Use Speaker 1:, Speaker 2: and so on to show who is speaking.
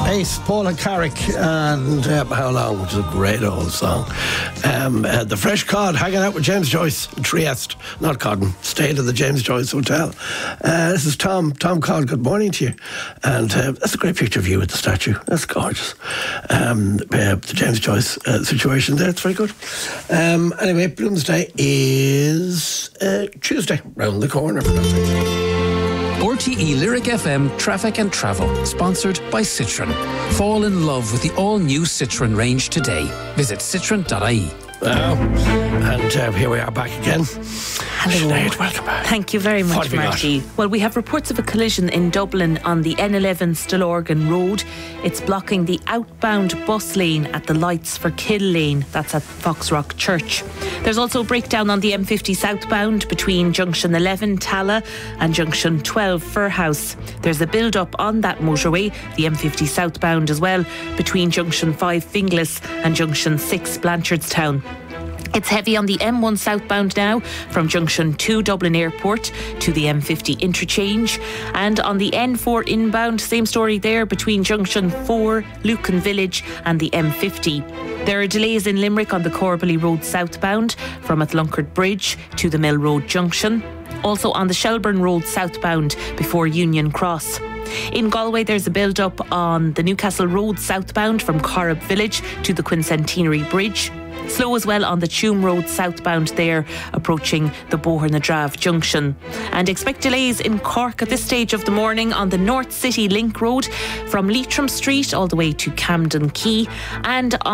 Speaker 1: Ace, Paula Carrick, and How Long, which is a great old song. The Fresh Cod, hanging out with James Joyce in Trieste, not Codden, stayed at the James Joyce Hotel. This is Tom Cod, good morning to you. And that's a great picture of you with the statue. That's gorgeous. The James Joyce situation there, it's very good. Anyway, Bloomsday is Tuesday, round the corner for that.
Speaker 2: RTE Lyric FM Traffic and Travel, sponsored by Citroën. Fall in love with the all-new Citroën range today. Visit citroen.ie.
Speaker 1: And here we are back again.
Speaker 3: Hello.
Speaker 1: Sinead, welcome back.
Speaker 3: Thank you very much, Marty. Well, we have reports of a collision in Dublin on the N11 Stillorgan Road. It's blocking the outbound bus lane at the lights for Kill Lane. That's at Foxrock Church. There's also a breakdown on the M50 southbound between Junction 11 Tala and Junction 12 Firhouse. There's a build-up on that motorway, the M50 southbound as well, between Junction 5 Finglas and Junction 6 Blanchardstown. It's heavy on the M1 southbound now from Junction 2 Dublin Airport to the M50 interchange, and on the N4 inbound, same story there between Junction 4 Lucan Village and the M50. There are delays in Limerick on the Corbally Road southbound from Athlunkard Bridge to the Mill Road Junction. Also on the Shelburne Road southbound before Union Cross. In Galway, there's a build-up on the Newcastle Road southbound from Corrib Village to the Quincentenary Bridge. Slow as well on the Tuam Road southbound there, approaching the Boher-na-Drave junction. And expect delays in Cork at this stage of the morning on the North City Link Road from Leitrim Street all the way to Camden Quay, and